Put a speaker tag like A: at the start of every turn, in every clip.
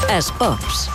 A: Esports.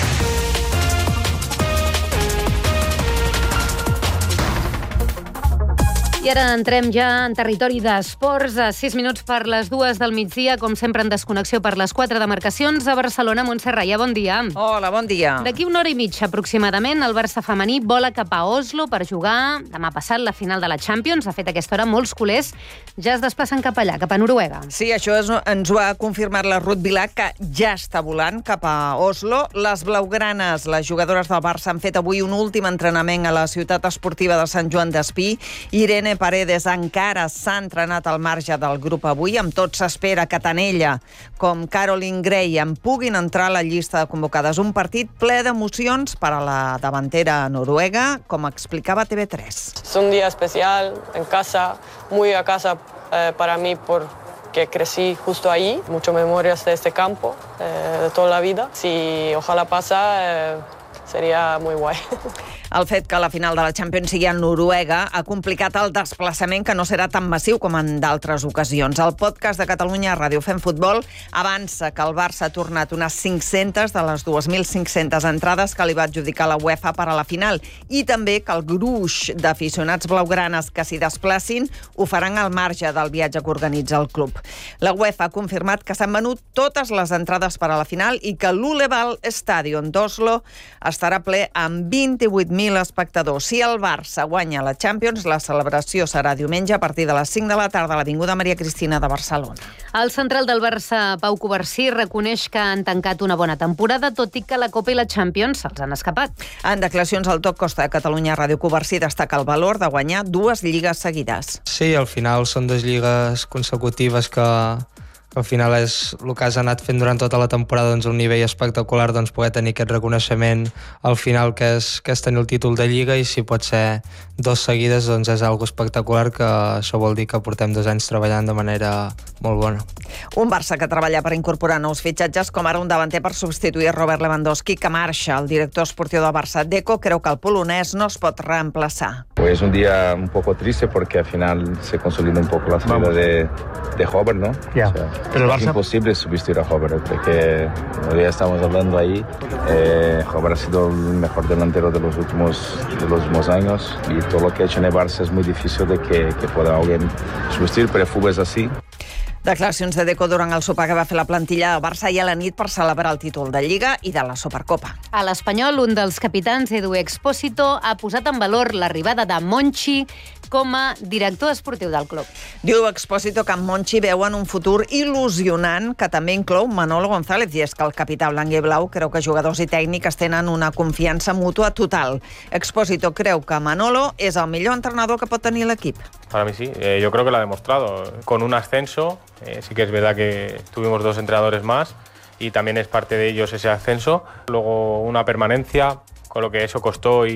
A: I ara entrem ja en territori d'esports. A 6 minuts per les 2 del migdia, com sempre en desconnexió per les 4 demarcacions. A Barcelona, Montse Raia, bon dia.
B: Hola, bon dia.
A: D'aquí una hora i mitja aproximadament, el Barça femení vola cap a Oslo per jugar demà passat la final de la Champions. De fet, a aquesta hora molts culers ja es desplacen cap allà, cap a Noruega.
B: Sí, això ens ho ha confirmat la Ruth Vilà, que ja està volant cap a Oslo. Les blaugranes, les jugadores del Barça, han fet avui un últim entrenament a la ciutat esportiva de Sant Joan d'Espí. Irene Paredes encara s'ha entrenat al marge del grup avui. Amb tot s'espera que tant ella com Caroline Gray en puguin entrar a la llista de convocades. Un partit ple d'emocions per a la davantera noruega, com explicava TV3.
C: Es un día especial en casa, muy a casa para mí porque crecí justo ahí. Muchas memorias de este campo, de toda la vida. Si ojalá pasa, sería muy guay.
B: El fet que la final de la Champions sigui a Noruega ha complicat el desplaçament, que no serà tan massiu com en d'altres ocasions. El podcast de Catalunya Ràdio Fem Futbol avança que el Barça ha tornat unes 500 de les 2.500 entrades que li va adjudicar la UEFA per a la final, i també que el gruix d'aficionats blaugranes que s'hi desplacin ho faran al marge del viatge que organitza el club. La UEFA ha confirmat que s'han venut totes les entrades per a la final i que l'Uleval Stadion d'Oslo estarà ple amb 28.000 espectadors. Si el Barça guanya la Champions, la celebració serà diumenge a partir de les 5 de la tarda a l'Avinguda Maria Cristina de Barcelona.
A: El central del Barça, Pau Covarsí, reconeix que han tancat una bona temporada, tot i que la Copa i la Champions se'ls han escapat.
B: En declaracions al Top Costa de Catalunya Ràdio, Covarsí destaca el valor de guanyar 2 lligues seguides.
D: Sí, al final són 2 lligues consecutives que al final és el que has anat fent durant tota la temporada, doncs, a un nivell espectacular, doncs, poder tenir aquest reconeixement al final que és tenir el títol de Lliga, i si pot ser 2 seguides, doncs és algo espectacular, que això vol dir que portem 2 anys treballant de manera molt bona.
B: Un Barça que treballa per incorporar nous fitxatges, com ara un davanter per substituir Robert Lewandowski, que marxa. El director esportiu del Barça, Deco, creu que el polonès no es pot reemplaçar.
E: Pues un día un poco triste porque al final se consolida un poco la salida de Robert, ¿no?
F: Yeah.
E: O sea,
F: Pero el
E: es
F: Barça...
E: imposible sustituir a Robert, porque ya estamos hablando ahí. Robert ha sido el mejor delantero de los últimos años, y todo lo que ha hecho en el Barça es muy difícil de que pueda alguien sustituir, pero el fútbol es así.
B: Declaracions de Deco durant el sopar que va fer la plantilla del Barça ahir a la nit per celebrar el títol de Lliga i de la Supercopa.
A: A l'Espanyol, un dels capitans, Edu Expósito, ha posat en valor l'arribada de Monchi com a director esportiu del club.
B: Diu Expósito que amb Monchi veuen un futur il·lusionant que també inclou Manolo González, i és que el capità blanc i blau creu que jugadors i tècnics tenen una confiança mútua total. Expósito creu que Manolo és el millor entrenador que pot tenir l'equip.
G: Para mí sí, yo creo que lo ha demostrado. Con un ascenso, sí que es verdad que tuvimos 2 entrenadores más y también es parte de ellos ese ascenso. Luego una permanencia, con lo que eso costó,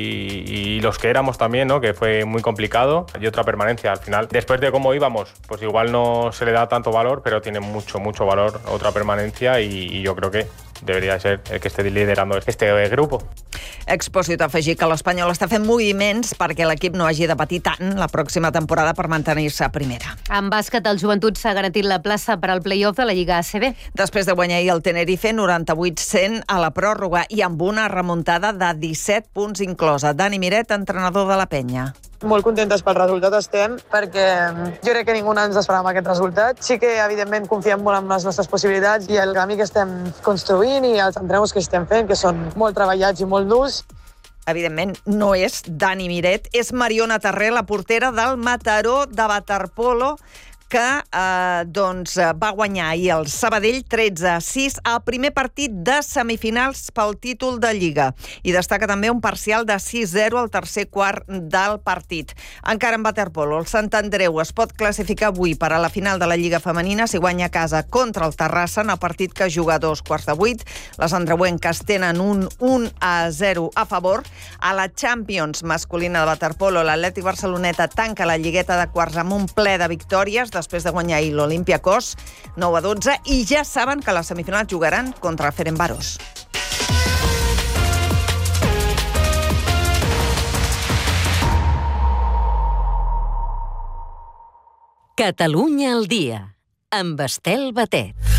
G: y los que éramos también, ¿no? Que fue muy complicado, y otra permanencia al final. Después de cómo íbamos, pues igual no se le da tanto valor, pero tiene mucho valor otra permanencia, y yo creo que debería ser el que esté liderando este grupo.
B: Expósito ha afegit que l'Espanyol està fent moviments perquè l'equip no hagi de patir tant la pròxima temporada per mantenir-se a primera.
A: En bàsquet, el Joventut s'ha garantit la plaça per al play-off de la Lliga ACB.
B: Després de guanyar ahir el Tenerife 98-100 a la pròrroga, i amb una remuntada de 17 punts inclosa. Dani Miret, entrenador de la Penya.
C: Molt contentes pel resultat estem, perquè jo crec que ningú ens esperava aquest resultat. Sí que, evidentment, confiem molt en les nostres possibilitats i el camí que estem construint i els entrenaments que estem fent, que són molt treballats i molt durs.
B: Evidentment, no és Dani Miret, és Mariona Terré, la portera del Mataró de waterpolo, que va guanyar ahir el Sabadell 13-6 al primer partit de semifinals pel títol de Lliga. I destaca també un parcial de 6-0 al tercer quart del partit. Encara en waterpolo, el Sant Andreu es pot classificar avui per a la final de la Lliga Femenina si guanya a casa contra el Terrassa en el partit que juga a 7:15. Les andreuenques tenen un 1-0 a favor. A la Champions masculina de waterpolo, l'Atlètic Barceloneta tanca la lligueta de quarts amb un ple de victòries després de guanyar ahir l'Olympiacos 9-12, i ja saben que les semifinals jugaran contra Ferencváros.
A: Catalunya al dia, amb Estel Batet.